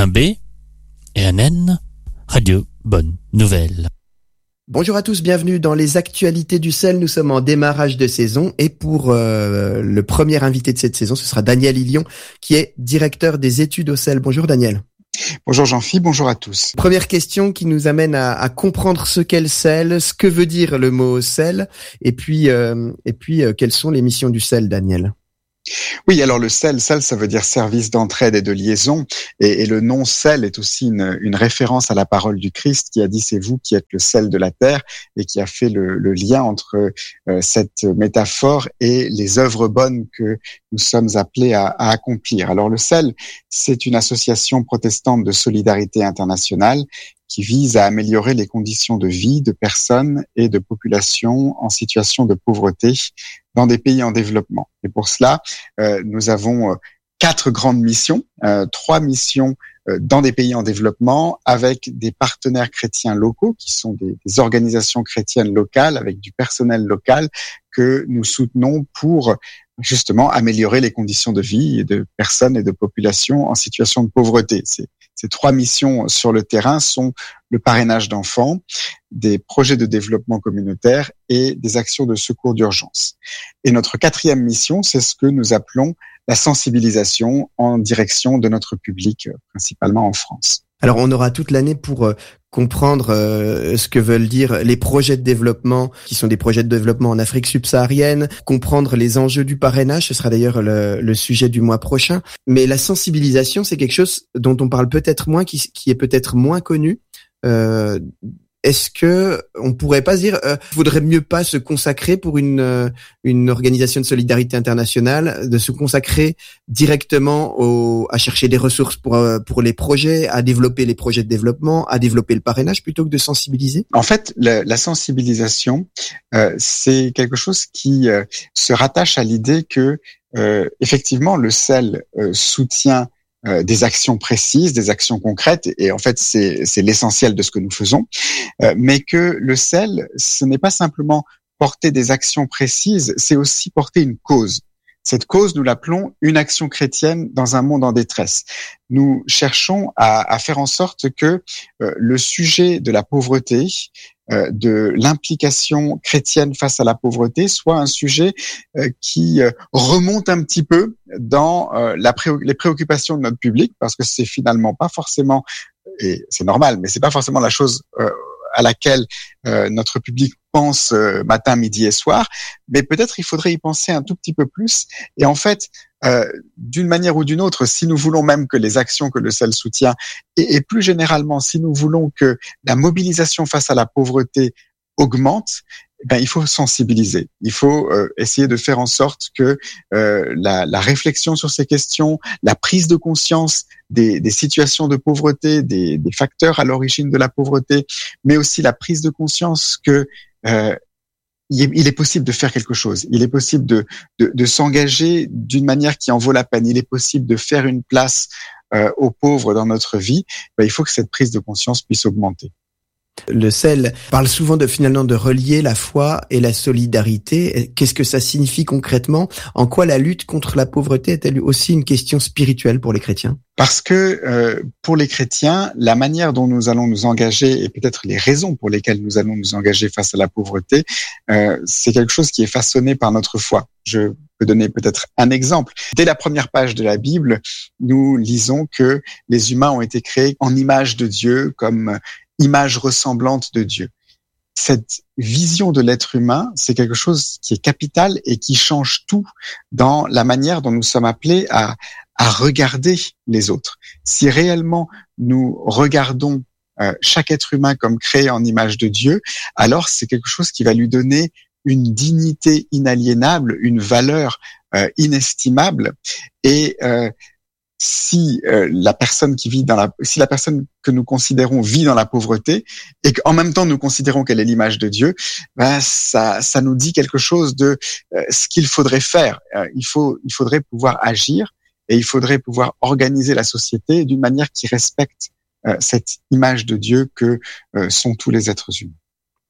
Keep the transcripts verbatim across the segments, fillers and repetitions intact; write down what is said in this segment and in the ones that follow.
un B et un N, Radio Bonne Nouvelle. Bonjour à tous, bienvenue dans les actualités du sel. Nous sommes en démarrage de saison et pour euh, le premier invité de cette saison, ce sera Daniel Illion, qui est directeur des études au sel. Bonjour Daniel. Bonjour Jean-Philippe, bonjour à tous. Première question qui nous amène à, à comprendre ce qu'est le sel, ce que veut dire le mot sel, et puis euh, et puis euh, quelles sont les missions du sel, Daniel. Oui, alors le sel, sel, ça veut dire service d'entraide et de liaison, et, et le nom sel est aussi une, une référence à la parole du Christ qui a dit c'est vous qui êtes le sel de la terre et qui a fait le, le lien entre euh, cette métaphore et les œuvres bonnes que nous sommes appelés à, à accomplir. Alors le sel, c'est une association protestante de solidarité internationale qui vise à améliorer les conditions de vie de personnes et de populations en situation de pauvreté dans des pays en développement. Et pour cela, euh, nous avons euh, quatre grandes missions, euh, trois missions euh, dans des pays en développement avec des partenaires chrétiens locaux qui sont des, des organisations chrétiennes locales avec du personnel local que nous soutenons pour justement améliorer les conditions de vie de personnes et de populations en situation de pauvreté. C'est Ces trois missions sur le terrain sont le parrainage d'enfants, des projets de développement communautaire et des actions de secours d'urgence. Et notre quatrième mission, c'est ce que nous appelons la sensibilisation en direction de notre public, principalement en France. Alors on aura toute l'année pour euh, comprendre euh, ce que veulent dire les projets de développement, qui sont des projets de développement en Afrique subsaharienne, comprendre les enjeux du parrainage, ce sera d'ailleurs le, le sujet du mois prochain. Mais la sensibilisation, c'est quelque chose dont on parle peut-être moins, qui, qui est peut-être moins connu. Euh, Est-ce que on pourrait pas se dire, euh, vaudrait mieux pas se consacrer pour une euh, une organisation de solidarité internationale, de se consacrer directement au, à chercher des ressources pour euh, pour les projets, à développer les projets de développement, à développer le parrainage plutôt que de sensibiliser? En fait, la, la sensibilisation, euh, c'est quelque chose qui euh, se rattache à l'idée que euh, effectivement le sel euh, soutient Euh, des actions précises, des actions concrètes, et en fait c'est c'est l'essentiel de ce que nous faisons, euh, mais que le sel, ce n'est pas simplement porter des actions précises, c'est aussi porter une cause. Cette cause, nous l'appelons une action chrétienne dans un monde en détresse. Nous cherchons à, à faire en sorte que euh, le sujet de la pauvreté, euh, de l'implication chrétienne face à la pauvreté, soit un sujet euh, qui euh, remonte un petit peu dans euh, la pré- les préoccupations de notre public, parce que c'est finalement pas forcément, et c'est normal, mais c'est pas forcément la chose euh, à laquelle euh, notre public pense euh, matin, midi et soir, mais peut-être il faudrait y penser un tout petit peu plus. Et en fait, euh, d'une manière ou d'une autre, si nous voulons même que les actions que le sel soutient, et, et plus généralement, si nous voulons que la mobilisation face à la pauvreté augmente, eh ben, il faut sensibiliser. Il faut euh, essayer de faire en sorte que euh, la, la réflexion sur ces questions, la prise de conscience des, des situations de pauvreté, des, des facteurs à l'origine de la pauvreté, mais aussi la prise de conscience que euh, il est, il est possible de faire quelque chose. Il est possible de, de, de s'engager d'une manière qui en vaut la peine. Il est possible de faire une place euh, aux pauvres dans notre vie. Ben, il faut que cette prise de conscience puisse augmenter. Le sel parle souvent de finalement de relier la foi et la solidarité. Qu'est-ce que ça signifie concrètement? En quoi la lutte contre la pauvreté est-elle aussi une question spirituelle pour les chrétiens? Parce que euh, pour les chrétiens, la manière dont nous allons nous engager et peut-être les raisons pour lesquelles nous allons nous engager face à la pauvreté, euh, c'est quelque chose qui est façonné par notre foi. Je peux donner peut-être un exemple. Dès la première page de la Bible, nous lisons que les humains ont été créés en image de Dieu, comme image ressemblante de Dieu. Cette vision de l'être humain, c'est quelque chose qui est capital et qui change tout dans la manière dont nous sommes appelés à, à regarder les autres. Si réellement nous regardons euh, chaque être humain comme créé en image de Dieu, alors c'est quelque chose qui va lui donner une dignité inaliénable, une valeur euh, inestimable, et euh, si euh, la personne qui vit dans la, si la personne que nous considérons vit dans la pauvreté et qu'en même temps nous considérons qu'elle est l'image de Dieu, ben ça, ça nous dit quelque chose de euh, ce qu'il faudrait faire. Euh, il faut, il faudrait pouvoir agir et il faudrait pouvoir organiser la société d'une manière qui respecte euh, cette image de Dieu que euh, sont tous les êtres humains.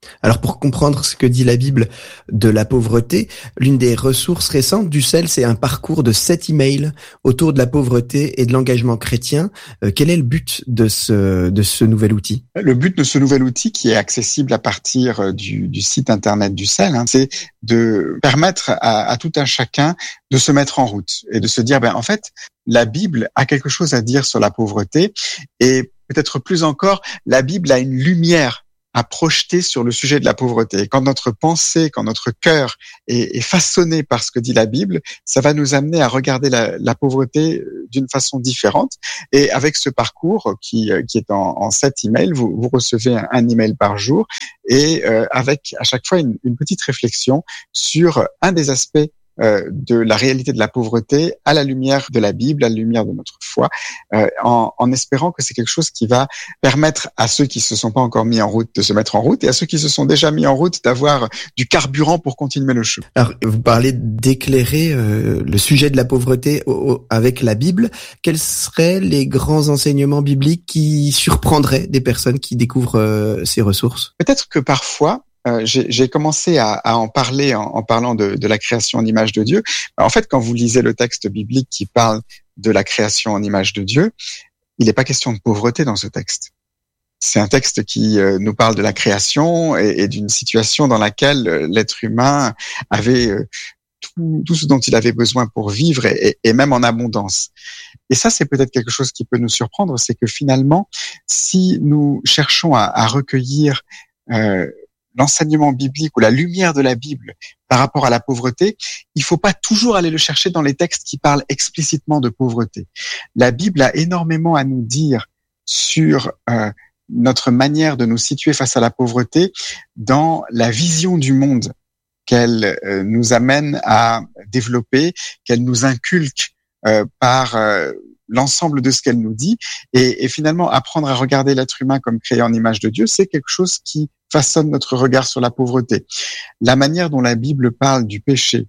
Alors pour comprendre ce que dit la Bible de la pauvreté, l'une des ressources récentes du C E L, c'est un parcours de sept emails autour de la pauvreté et de l'engagement chrétien. Euh, quel est le but de ce de ce nouvel outil? Le but de ce nouvel outil, qui est accessible à partir du, du site internet du C E L, hein, c'est de permettre à, à tout un chacun de se mettre en route et de se dire, ben en fait, la Bible a quelque chose à dire sur la pauvreté, et peut-être plus encore, la Bible a une lumière à projeter sur le sujet de la pauvreté. Et quand notre pensée, quand notre cœur est, est façonné par ce que dit la Bible, ça va nous amener à regarder la, la pauvreté d'une façon différente. Et avec ce parcours qui, qui est en, en sept emails, vous, vous recevez un, un email par jour, et euh, avec à chaque fois une, une petite réflexion sur un des aspects Euh, de la réalité de la pauvreté à la lumière de la Bible, à la lumière de notre foi, euh, en, en espérant que c'est quelque chose qui va permettre à ceux qui se sont pas encore mis en route de se mettre en route, et à ceux qui se sont déjà mis en route d'avoir du carburant pour continuer le chemin. Alors, vous parlez d'éclairer euh, le sujet de la pauvreté au, au, avec la Bible. Quels seraient les grands enseignements bibliques qui surprendraient des personnes qui découvrent euh, ces ressources? Peut-être que parfois, Euh, j'ai, j'ai commencé à, à en parler en, en parlant de, de la création en image de Dieu. En fait, quand vous lisez le texte biblique qui parle de la création en image de Dieu, il n'est pas question de pauvreté dans ce texte. C'est un texte qui euh, nous parle de la création et, et d'une situation dans laquelle euh, l'être humain avait euh, tout, tout ce dont il avait besoin pour vivre, et, et, et même en abondance. Et ça, c'est peut-être quelque chose qui peut nous surprendre, c'est que finalement, si nous cherchons à, à recueillir euh, l'enseignement biblique ou la lumière de la Bible par rapport à la pauvreté, il faut pas toujours aller le chercher dans les textes qui parlent explicitement de pauvreté. La Bible a énormément à nous dire sur euh, notre manière de nous situer face à la pauvreté dans la vision du monde qu'elle euh, nous amène à développer, qu'elle nous inculque euh, par euh, l'ensemble de ce qu'elle nous dit, et, et finalement apprendre à regarder l'être humain comme créé en image de Dieu, c'est quelque chose qui façonne notre regard sur la pauvreté. La manière dont la Bible parle du péché,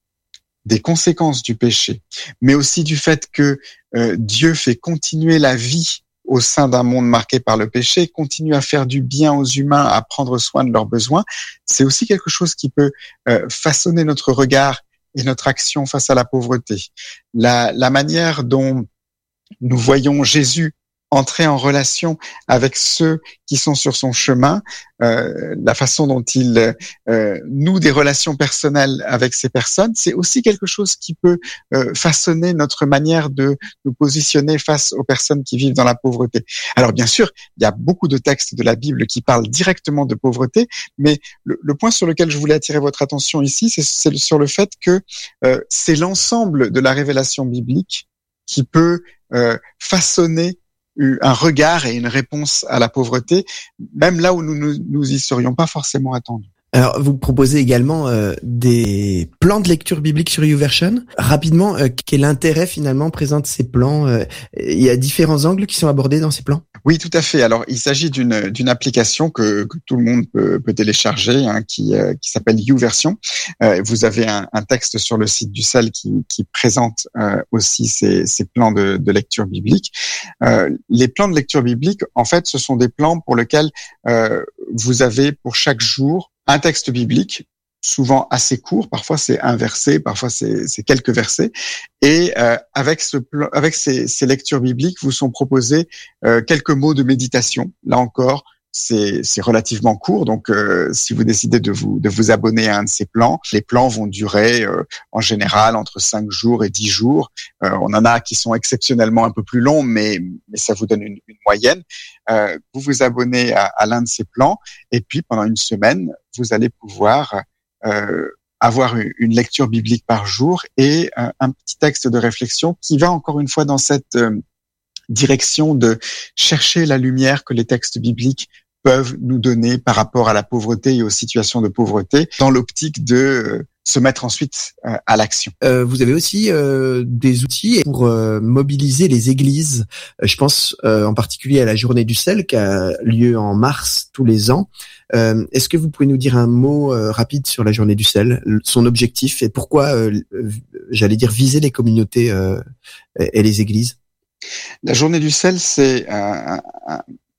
des conséquences du péché, mais aussi du fait que euh, Dieu fait continuer la vie au sein d'un monde marqué par le péché, continue à faire du bien aux humains, à prendre soin de leurs besoins, c'est aussi quelque chose qui peut euh, façonner notre regard et notre action face à la pauvreté. La, la manière dont nous voyons Jésus entrer en relation avec ceux qui sont sur son chemin, euh, la façon dont il euh, noue des relations personnelles avec ces personnes, c'est aussi quelque chose qui peut euh, façonner notre manière de nous positionner face aux personnes qui vivent dans la pauvreté. Alors bien sûr, il y a beaucoup de textes de la Bible qui parlent directement de pauvreté, mais le, le point sur lequel je voulais attirer votre attention ici, c'est, c'est sur le fait que euh, c'est l'ensemble de la révélation biblique qui peut euh, façonner un regard et une réponse à la pauvreté, même là où nous nous, nous y serions pas forcément attendus. Alors, vous proposez également euh, des plans de lecture biblique sur YouVersion. Rapidement, euh, quel intérêt finalement présentent ces plans? euh, Il y a différents angles qui sont abordés dans ces plans? Oui, tout à fait. Alors, il s'agit d'une d'une application que, que tout le monde peut, peut télécharger, hein, qui euh, qui s'appelle YouVersion. Euh, vous avez un, un texte sur le site du C E L qui qui présente euh, aussi ces ces plans de, de lecture biblique. Euh, les plans de lecture biblique, en fait, ce sont des plans pour lesquels euh, vous avez pour chaque jour un texte biblique, souvent assez court, parfois c'est un verset, parfois c'est, c'est quelques versets, et euh, avec ce plan, avec ces, ces lectures bibliques, vous sont proposés euh, quelques mots de méditation. Là encore, c'est, c'est relativement court, donc euh, si vous décidez de vous de vous abonner à un de ces plans, les plans vont durer euh, en général entre cinq jours et dix jours. Euh, on en a qui sont exceptionnellement un peu plus longs, mais mais ça vous donne une, une moyenne. Euh, vous vous abonnez à, à l'un de ces plans, et puis pendant une semaine, vous allez pouvoir euh, avoir une lecture biblique par jour et un, un petit texte de réflexion qui va encore une fois dans cette euh, direction de chercher la lumière que les textes bibliques peuvent nous donner par rapport à la pauvreté et aux situations de pauvreté, dans l'optique de euh, se mettre ensuite euh, à l'action. Euh, vous avez aussi euh, des outils pour euh, mobiliser les églises. Euh, je pense euh, en particulier à la journée du C E L qui a lieu en mars tous les ans. Euh, est-ce que vous pouvez nous dire un mot euh, rapide sur la journée du C E L, son objectif et pourquoi, euh, j'allais dire, viser les communautés euh, et les églises? La journée du C E L, c'est un, un,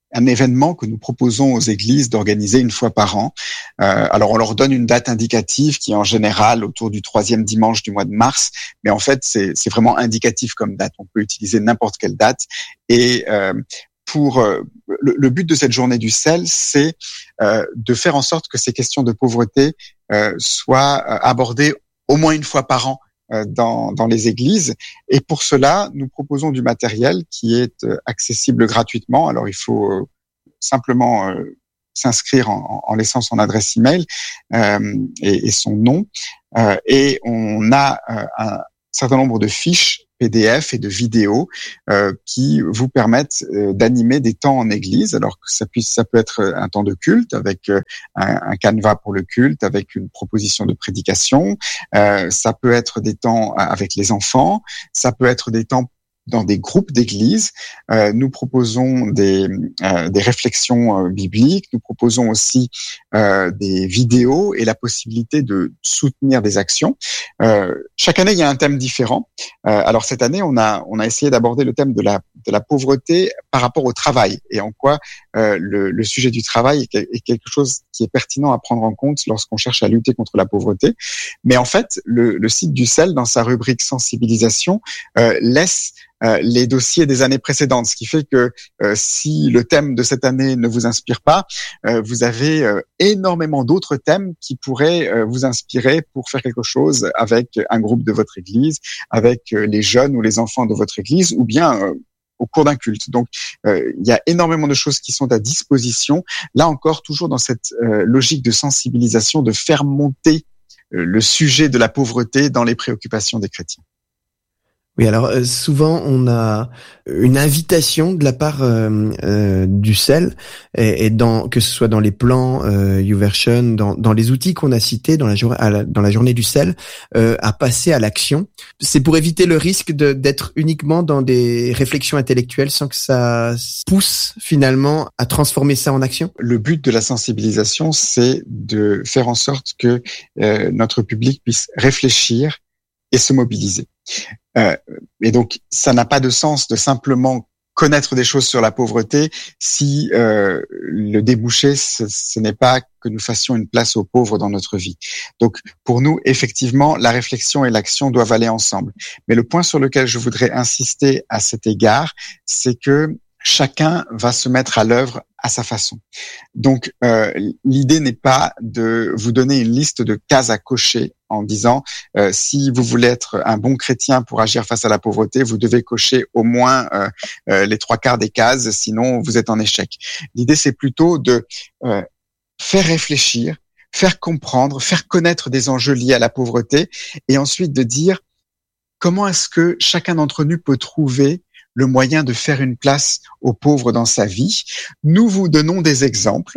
un événement que nous proposons aux églises d'organiser une fois par an. Euh, alors, on leur donne une date indicative qui est en général autour du troisième dimanche du mois de mars, mais en fait, c'est, c'est vraiment indicatif comme date. On peut utiliser n'importe quelle date. Et euh, pour euh, le, le but de cette journée du sel, c'est euh, de faire en sorte que ces questions de pauvreté euh, soient euh, abordées au moins une fois par an Dans, dans les églises. Et pour cela, nous proposons du matériel qui est accessible gratuitement. Alors, il faut euh, simplement euh, s'inscrire en, en laissant son adresse email euh, et, et son nom. Euh, et on a euh, un certain nombre de fiches P D F et de vidéos euh, qui vous permettent euh, d'animer des temps en église. Alors que ça puisse, ça peut être un temps de culte avec euh, un, un canevas pour le culte, avec une proposition de prédication. Euh, ça peut être des temps avec les enfants. Ça peut être des temps dans des groupes d'églises. Euh, nous proposons des, euh, des réflexions euh, bibliques. Nous proposons aussi euh, des vidéos et la possibilité de soutenir des actions. Euh, chaque année, il y a un thème différent. Euh, alors cette année, on a on a essayé d'aborder le thème de la de la pauvreté par rapport au travail et en quoi euh, le, le sujet du travail est, est quelque chose qui est pertinent à prendre en compte lorsqu'on cherche à lutter contre la pauvreté. Mais en fait, le, le site du C E L, dans sa rubrique sensibilisation, euh, laisse Euh, les dossiers des années précédentes, ce qui fait que euh, si le thème de cette année ne vous inspire pas, euh, vous avez euh, énormément d'autres thèmes qui pourraient euh, vous inspirer pour faire quelque chose avec un groupe de votre église, avec euh, les jeunes ou les enfants de votre église, ou bien euh, au cours d'un culte. Donc, euh, il y a énormément de choses qui sont à disposition. Là encore, toujours dans cette euh, logique de sensibilisation, de faire monter euh, le sujet de la pauvreté dans les préoccupations des chrétiens. Oui, alors euh, souvent on a une invitation de la part euh, euh, du C E L et, et dans que ce soit dans les plans euh, YouVersion, dans, dans les outils qu'on a cités dans la, jour, à la dans la journée du C E L, euh, à passer à l'action. C'est pour éviter le risque de d'être uniquement dans des réflexions intellectuelles sans que ça pousse finalement à transformer ça en action. Le but de la sensibilisation, c'est de faire en sorte que euh, notre public puisse réfléchir et se mobiliser. Euh, et donc, ça n'a pas de sens de simplement connaître des choses sur la pauvreté si euh, le débouché, ce, ce n'est pas que nous fassions une place aux pauvres dans notre vie. Donc, pour nous, effectivement, la réflexion et l'action doivent aller ensemble. Mais le point sur lequel je voudrais insister à cet égard, c'est que chacun va se mettre à l'œuvre à sa façon. Donc, euh, l'idée n'est pas de vous donner une liste de cases à cocher en disant euh, si vous voulez être un bon chrétien pour agir face à la pauvreté, vous devez cocher au moins euh, euh, les trois quarts des cases, sinon vous êtes en échec. L'idée, c'est plutôt de euh, faire réfléchir, faire comprendre, faire connaître des enjeux liés à la pauvreté et ensuite de dire comment est-ce que chacun d'entre nous peut trouver le moyen de faire une place aux pauvres dans sa vie. Nous vous donnons des exemples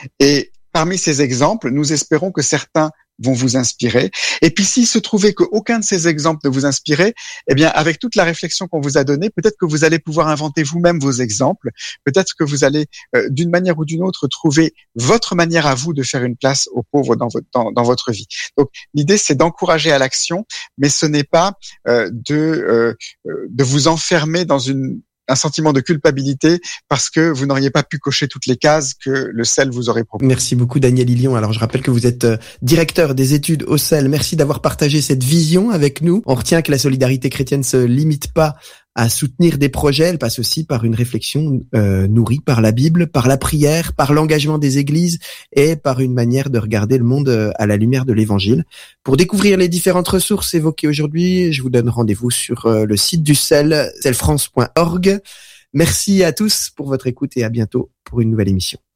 et parmi ces exemples, nous espérons que certains vont vous inspirer. Et puis, s'il se trouvait qu'aucun de ces exemples ne vous inspirait, eh bien, avec toute la réflexion qu'on vous a donnée, peut-être que vous allez pouvoir inventer vous-même vos exemples. Peut-être que vous allez, euh, d'une manière ou d'une autre, trouver votre manière à vous de faire une place aux pauvres dans votre, dans, dans votre vie. Donc, l'idée, c'est d'encourager à l'action, mais ce n'est pas euh, de, euh, de vous enfermer dans une un sentiment de culpabilité parce que vous n'auriez pas pu cocher toutes les cases que le C E L vous aurait proposé. Merci beaucoup Daniel Ilion. Alors je rappelle que vous êtes directeur des études au C E L. Merci d'avoir partagé cette vision avec nous. On retient que la solidarité chrétienne se limite pas à soutenir des projets, elle passe aussi par une réflexion euh, nourrie par la Bible, par la prière, par l'engagement des églises et par une manière de regarder le monde à la lumière de l'Évangile. Pour découvrir les différentes ressources évoquées aujourd'hui, je vous donne rendez-vous sur euh, le site du C E L, c e l france point org. Merci à tous pour votre écoute et à bientôt pour une nouvelle émission.